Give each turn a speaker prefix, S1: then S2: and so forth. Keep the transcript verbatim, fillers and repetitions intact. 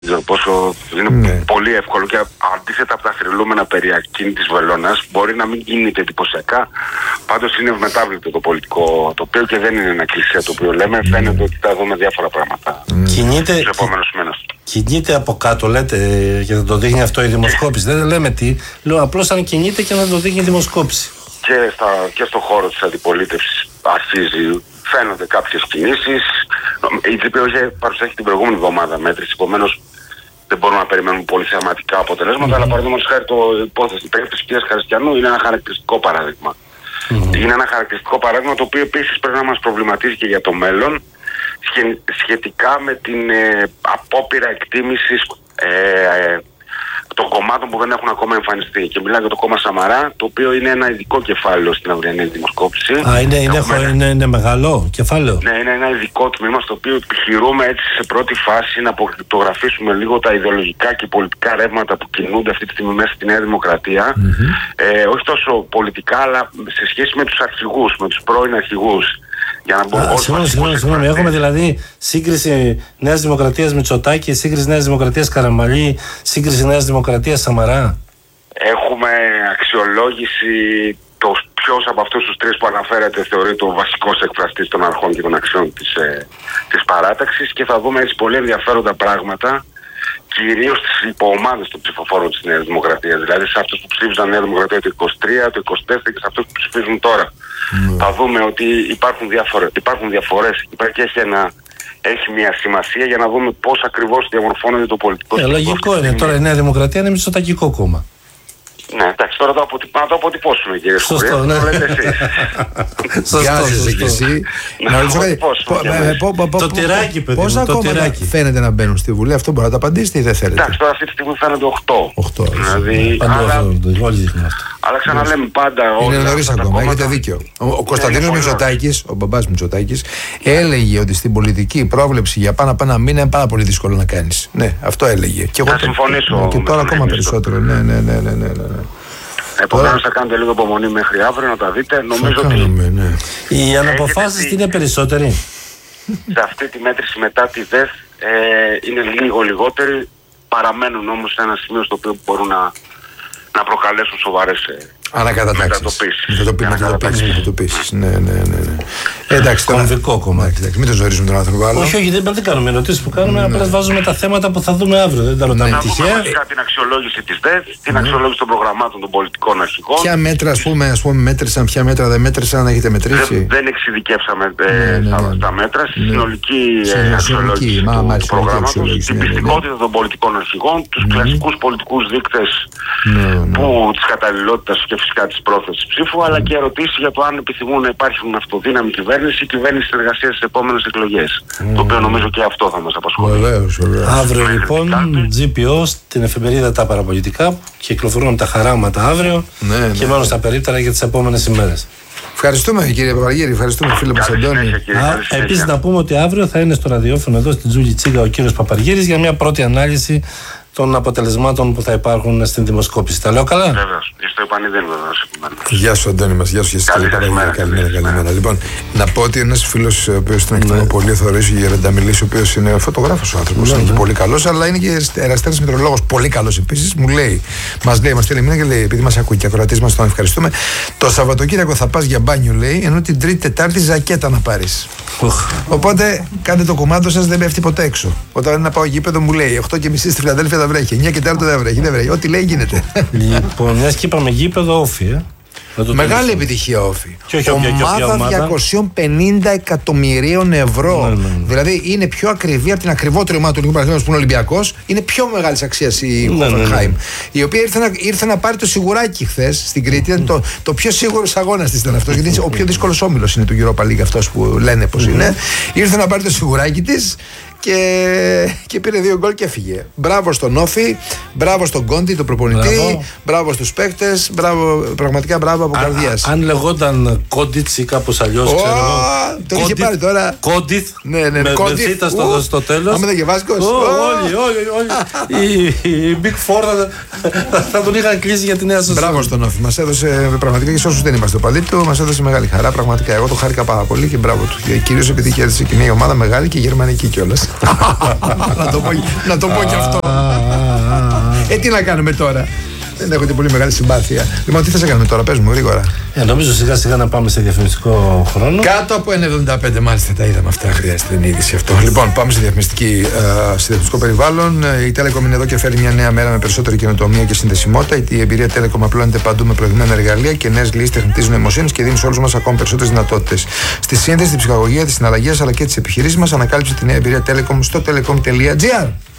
S1: Πόσο είναι ναι. πολύ εύκολο και αντίθετα από τα θρυλούμενα περί ακίνητης βελόνας, μπορεί να μην κινείται εντυπωσιακά. Πάντως είναι ευμετάβλητο το πολιτικό τοπίο και δεν είναι ένα κλισέ το οποίο λέμε. Mm. Φαίνεται ότι θα δούμε διάφορα πράγματα mm.
S2: κινείται,
S1: στους επόμενους μήνες.
S2: Κινείται από κάτω, λέτε, και θα το δείχνει αυτό η δημοσκόπηση. Δεν λέμε τι. Λέω απλώς αν κινείται και να το δείχνει η δημοσκόπηση.
S1: Και, στα, και στο χώρο της αντιπολίτευσης αρχίζει. Φαίνονται κάποιες κινήσεις. Η τζι πι ο είχε παρουσιάσει την προηγούμενη εβδομάδα μέτρηση. Επομένως, δεν μπορούμε να περιμένουμε πολύ θεαματικά αποτελέσματα. Mm-hmm. Αλλά παραδείγματος χάρη το υπόθεση, η περίπτωση της κυρίας Χαριστιανού είναι ένα χαρακτηριστικό παράδειγμα. Mm-hmm. Είναι ένα χαρακτηριστικό παράδειγμα το οποίο επίσης πρέπει να μας προβληματίζει και για το μέλλον σχετικά με την ε, απόπειρα εκτίμησης ε, ε, των κομμάτων που δεν έχουν ακόμα εμφανιστεί. Και μιλάω για το κόμμα Σαμαρά, το οποίο είναι ένα ειδικό κεφάλαιο στην αυριανή δημοσκόπηση.
S2: Α, είναι, είναι, Έχουμε... είναι, είναι μεγάλο κεφάλαιο.
S1: Ναι, είναι ένα ειδικό τμήμα στο οποίο επιχειρούμε έτσι σε πρώτη φάση να αποκρυπτογραφήσουμε λίγο τα ιδεολογικά και πολιτικά ρεύματα που κινούνται αυτή τη στιγμή μέσα στη Νέα Δημοκρατία. Mm-hmm. Ε, όχι τόσο πολιτικά, αλλά σε σχέση με τους αρχηγούς, με τους πρώην αρχηγούς. Για να μπορούμε.
S2: Συγγνώμη, συγγνώμη, συγγνώμη. Έχουμε δηλαδή σύγκριση Νέας Δημοκρατίας Μητσοτάκη, σύγκριση Νέας Δημοκρατίας Καραμανλή, σύγκριση Νέας Δημοκρατίας Σαμαρά.
S1: Έχουμε αξιολόγηση το ποιος από αυτούς τους τρεις που αναφέρεται θεωρείται ο βασικός εκφραστής των αρχών και των αξιών της, ε, της παράταξης και θα δούμε έτσι πολύ ενδιαφέροντα πράγματα. Κυρίως στις υποομάδες των ψηφοφόρων της Νέας Δημοκρατίας. Δηλαδή σε αυτούς που ψήφισαν Νέα Δημοκρατία το είκοσι τρία, το είκοσι τέσσερα και σε αυτούς που ψηφίζουν τώρα. Mm. Θα δούμε ότι υπάρχουν, διαφορε... υπάρχουν διαφορές. Υπάρχει και έχει, ένα... έχει μια σημασία για να δούμε πώς ακριβώς διαμορφώνεται το πολιτικό
S2: σύστημα. Ε, λογικό είναι. Τώρα η Νέα Δημοκρατία είναι μητσοτακικό κόμμα.
S1: Ναι, εντάξει, τώρα το αποτυ... να το αποτυπώσουμε, κύριε Σκουρία.
S2: Σωστό, ναι.
S1: Το λέτε εσείς.
S3: Σωστό, και εσύ.
S1: Να ρωτήσω κάτι.
S2: Το τυράκι, παιδί μου,
S3: πόσα κόμματα φαίνεται να μπαίνουν στη Βουλή, αυτό μπορεί να το απαντήσετε ή δεν θέλετε?
S1: Εντάξει, τώρα αυτή τη στιγμή φαίνονται οκτώ.
S3: οκτώ,
S1: δηλαδή,
S2: όλοι δείχνουν αυτό.
S1: Αλλά ξαναλέμε πάντα.
S3: Είναι νωρίς ακόμα, έχετε δίκιο. Ο Κωνσταντίνος Μητσοτάκης, ο μπαμπάς Μητσοτάκης, έλεγε ότι στην πολιτική πρόβλεψη για πάνω από ένα μήνα είναι πάρα πολύ δύσκολο να κάνεις. Ναι, αυτό έλεγε.
S1: Θα συμφωνήσω.
S3: Και τώρα ακόμα περισσότερο. Ναι, ναι, ναι, ναι, ναι.
S1: Επομένως θα κάνετε λίγο υπομονή μέχρι αύριο να τα δείτε. Νομίζω ότι
S3: ναι.
S2: Οι αναποφάσεις τι είναι περισσότεροι?
S1: Σε αυτή τη μέτρηση μετά τη ΔΕΘ ε, είναι λίγο λιγότεροι. Παραμένουν όμως σε ένα σημείο στο οποίο μπορούν να, να προκαλέσουν σοβαρές
S3: μετατοπίσεις. Ναι, ναι, ναι. Εντάξει, τώρα.
S2: Κομβικό κομμάτι.
S3: Μην το ζορίζουμε τον άνθρωπο άλλο.
S2: Όχι, όχι, δεν κάνουμε ερωτήσεις που κάνουμε. Απλά βάζουμε τα θέματα που θα δούμε αύριο. Δεν τα ρωτάμε τυχαία.
S1: Να δούμε την αξιολόγηση της ΔΕΘ, την αξιολόγηση των προγραμμάτων των πολιτικών αρχηγών.
S3: Ποια μέτρα, ας πούμε, ας πούμε, μέτρησαν, ποια μέτρα δεν μέτρησαν, έχετε μετρήσει?
S1: Δεν εξειδικεύσαμε στα μέτρα. Στη συνολική αξιολόγηση του προγράμματος, την πιστικότητα των πολιτικών αρχηγών, τους κλασικούς πολιτικούς δείκτες της καταλληλότητας και φυσικά της πρόθεσης ψήφου, αλλά και ερωτήσεις για το αν επιθυμούν να υπάρχουν αυτοδύναμη κυβέρνηση ή κυβέρνηση συνεργασία στις επόμενες εκλογές. Mm. Το οποίο νομίζω και αυτό θα μας απασχολεί.
S3: Βεβαίως, βεβαίως.
S2: Αύριο λοιπόν, τζι πι ο στην εφημερίδα Τα Παραπολιτικά, κυκλοφορούν τα χαράματα αύριο
S3: ναι,
S2: και
S3: ναι.
S2: μένουν στα περίπτερα για τις επόμενες ημέρες.
S3: Ευχαριστούμε κύριε Παπαργύρη, ευχαριστούμε φίλε μας Αντώνη.
S2: Επίσης να πούμε ότι αύριο θα είναι στο ραδιόφωνο εδώ στην Τζούλη Τσίγα ο κύριος Παπαργύρης για μια πρώτη ανάλυση των αποτελεσμάτων που θα υπάρχουν στην δημοσκόπηση. Τα λέω καλά?
S1: Βέβαιως. Στο επανειδήν βεβαίως.
S3: Γεια σου Αντώνη μας, γεια σου και εσείς.
S1: Καλημέρα.
S3: Καλημέρα. Λοιπόν, να πω ότι ένας φίλος ο οποίος τον εκτιμώ πολύ, θεωρείς ο Γερανταμιλής, ο οποίος είναι φωτογράφος ο άνθρωπος, είναι και πολύ καλός, αλλά είναι και εραστέρας μετρολόγος, πολύ καλός επίσης. Μου λέει, μας λέει, μας στέλνει μήνα και λέει, επειδή μας ακούει και ακροατής μας, τον ευχαριστούμε. Το Σαββατοκύριακο θα πας για μπάνιο, λέει, ενώ την Τρίτη Τετάρτη ζακέτα να πάρεις. Οπότε κάντε το κουμάντο σας, δεν πέφτει ποτέ έξω. Όταν είναι να πάω γήπεδο μου λέει οκτώ και μισή στη Φιλαδέλφια θα βρέχει, εννιά και τέσσερα δεν βρέχει, δεν βρέχει. Ό,τι λέει γίνεται.
S2: Λοιπόν, μια και είπαμε γήπεδο, όφι. Ε.
S3: Μεγάλη επιτυχία όφι.
S2: Ομάδα,
S3: ομάδα διακόσια πενήντα εκατομμυρίων ευρώ. Ναι, ναι, ναι. Δηλαδή είναι πιο ακριβή από την ακριβότερη ομάδα του Ελληνικού Παναθηναϊκού που είναι Ολυμπιακός. Είναι πιο μεγάλη αξία η Hoffenheim. Ναι, ναι, ναι. Η οποία ήρθε να, ήρθε να πάρει το σιγουράκι χθες στην Κρήτη. Mm. Το, το πιο σίγουρο αγώνα τη ήταν αυτό. Γιατί ο πιο δύσκολο όμιλο είναι του Europa League, αυτό που λένε πω mm. είναι. Ήρθε να πάρει το σιγουράκι τη. Και, και πήρε δύο γκολ και έφυγε. Μπράβο στον Όφη, μπράβο στον Κόντι, τον προπονητή, μπράβο, μπράβο στους παίκτες, μπράβο, πραγματικά μπράβο από καρδιάς.
S2: Αν λεγόταν Κόντιτς ή κάπως αλλιώς,
S3: oh, ξέρω εγώ. Το είχε πάρει τώρα.
S2: Κόντιτ,
S3: ναι, ναι, ναι,
S2: με, με θήτα στο, στο τέλος.
S3: Άμα δεν γεβάσκος.
S2: Όλοι, όλοι, όλοι. Οι Big Four θα τον είχαν κλείσει για τη νέα σωστή.
S3: Μπράβο στον Όφη. Μας έδωσε πραγματικά, και σε όσους δεν είμαστε οπαδοί του, μας έδωσε μεγάλη χαρά. Πραγματικά εγώ το χάρηκα πάρα πολύ και μπράβο του. Κυρίως επειδή κέρδισε και μια ομάδα μεγάλη και γερμανική κιόλας. Να το πω και αυτό. Ε, τι να κάνουμε τώρα. Δεν έχω την πολύ μεγάλη συμπάθεια. Λοιπόν, τι θα σε κάνουμε τώρα, πες μου γρήγορα.
S2: Ε, νομίζω σιγά σιγά να πάμε σε διαφημιστικό χρόνο.
S3: Κάτω από ένα εβδομήντα πέντε, μάλιστα τα είδαμε αυτά. Χρειάζεται την είδηση αυτό. Λοιπόν, πάμε σε, διαφημιστική, uh, σε διαφημιστικό περιβάλλον. Η Telecom είναι εδώ και φέρει μια νέα μέρα με περισσότερη καινοτομία και συνδεσιμότητα. Η εμπειρία Telecom απλώνεται παντού με προηγμένα εργαλεία και νέες λύσεις τεχνητής νοημοσύνης και δίνει σε όλους μας ακόμη περισσότερες δυνατότητες. Στη σύνδεση, την ψυχαγωγία, τις συναλλαγές αλλά και τις επιχειρήσεις μας, ανακάλυψε τη νέα εμπειρία Telecom στο telecom τελεία gr.